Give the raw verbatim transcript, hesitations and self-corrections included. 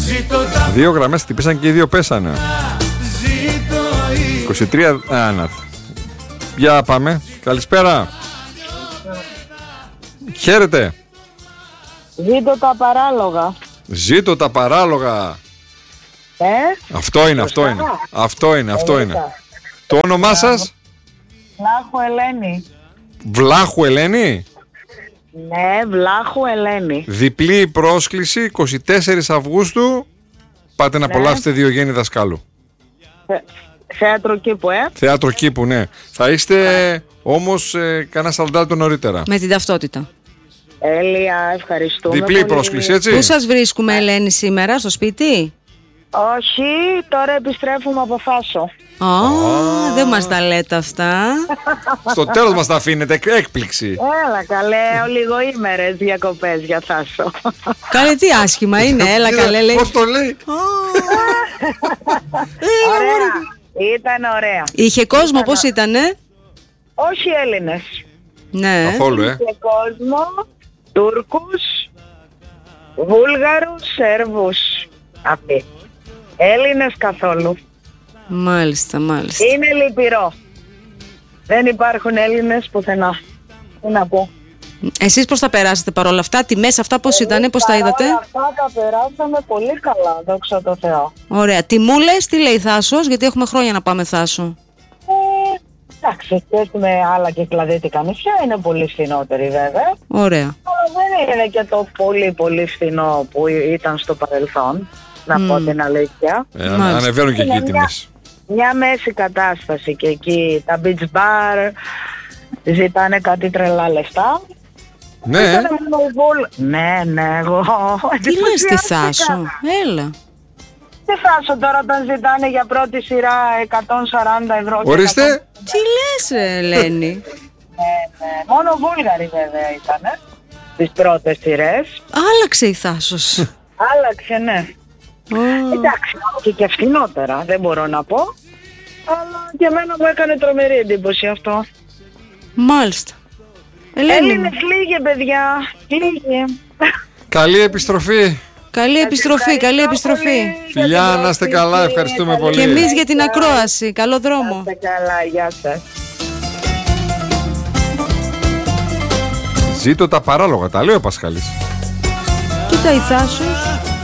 Δύο γραμμές χτυπήσαν και οι δύο πέσανε. είκοσι τρία. Άνα. Για πάμε. Καλησπέρα. Χαίρετε. Ζήτω τα παράλογα. Ζήτω τα παράλογα. Ε? Αυτό είναι, αυτό είναι. Αυτό είναι, αυτό είναι. Το όνομά σας? Βλάχου Ελένη. Βλάχου Ελένη. Ναι, Βλάχου Ελένη. Διπλή πρόσκληση εικοστή τέταρτη Αυγούστου. Πάτε να Ναι. απολαύσετε Διογέννη Δασκάλου. Θε, θέατρο κήπου, ε. Θέατρο κήπου, ναι. Θα είστε όμως ε, κανένα σαραντάλεπτο νωρίτερα. Με την ταυτότητα. Έλεια, ευχαριστούμε. Διπλή πολύ. πρόσκληση, έτσι. Πού σας βρίσκουμε, Ελένη, σήμερα, στο σπίτι? Όχι, τώρα επιστρέφουμε από Θάσο. Α, δεν μας τα λέτε αυτά. Στο τέλος μας τα αφήνετε, έκπληξη. Έλα καλέ, ολιγοήμερες διακοπές για Θάσο. Καλέ, τι άσχημα είναι, έλα Κοίτα, καλέ, λέει. πώς το λέει. Ωραία, ήταν ωραία. Είχε κόσμο, πώς ήτανε? Όχι Έλληνες. Ναι. Καθόλου, ε. Είχε κόσμο, Τούρκους, Βούλγαρους, Σέρβους. Αυτοί. Έλληνες καθόλου. Μάλιστα, μάλιστα. Είναι λυπηρό. Δεν υπάρχουν Έλληνες πουθενά. Τι να πω. Εσείς πώς θα περάσετε παρόλα αυτά, τιμές αυτά πώς ήτανε, πώς τα είδατε? Όλα αυτά τα περάσαμε πολύ καλά, δόξα τω Θεώ. Ωραία. Τιμούλες, τι λέει Θάσος, γιατί έχουμε χρόνια να πάμε Θάσο. Ε, εντάξει, και με άλλα κυκλαδίτικα νησιά είναι πολύ φθηνότεροι βέβαια. Ωραία. Αλλά δεν είναι και το πολύ πολύ φθηνό που ήταν στο παρελθόν, να Mm. πω την αλήθεια. Ε, αν- Μάλιστα. ανεβαίνουν και εκεί οι Είναι τιμές. Μια μέση κατάσταση και εκεί τα beach bar ζητάνε κάτι τρελά λεφτά. Ναι, Ήτανε μόνο η Βούλ- Ναι, ναι, εγώ. Τι λες στη εντυπωσιάστηκα. Θάσο, έλα. Τι Θάσο τώρα όταν ζητάνε για πρώτη σειρά εκατόν σαράντα ευρώ. και ορίστε. εκατόν- Τι λες, ρε, Ελένη. Ναι, ναι. Μόνο Βούλγαροι βέβαια ήτανε τις πρώτες σειρές. Άλλαξε η Θάσος. Άλλαξε, ναι. Ω, Εντάξει, και και φθηνότερα, δεν μπορώ να πω. Αλλά και εμένα μου έκανε τρομερή εντύπωση αυτό. Μάλιστα. Ελένη μου, Έλληνες λίγοι, παιδιά. Λίγοι. καλή επιστροφή. καλή επιστροφή, καλή επιστροφή. Φιλιά, να είστε καλά, ευχαριστούμε πολύ. Και εμείς για την ακρόαση. Καλό δρόμο. Είστε καλά, γεια σας. Ζήτω τα παράλογα, τα λέει ο Πασχαλής. Κοίτα η Θάσος.